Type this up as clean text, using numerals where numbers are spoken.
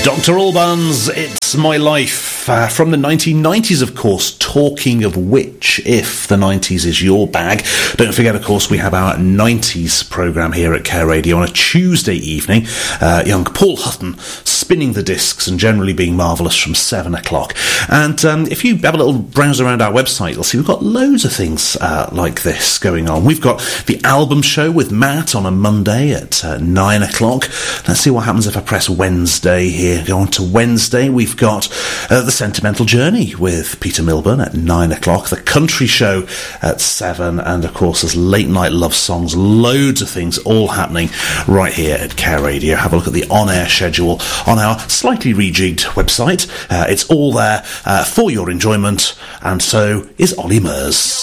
Dr. Alban's It's My Life, from the 1990s, of course. Talking of which, if the 90s is your bag, don't forget, of course, we have our 90s programme here at Care Radio on a Tuesday evening. Young Paul Hutton spinning the discs and generally being marvellous from 7 o'clock. And if you have a little browse around our website, you'll see we've got loads of things like this going on. We've got the album show with Matt on a Monday at 9 o'clock. Let's see what happens if I press Wednesday here. Go on to Wednesday. We've got The Sentimental Journey with Peter Milburn at 9 o'clock. The Country Show at 7. And, of course, there's late night love songs. Loads of things all happening right here at Care Radio. Have a look at the on-air schedule on our slightly rejigged website. It's all there for your enjoyment. And so is Ollie Murs.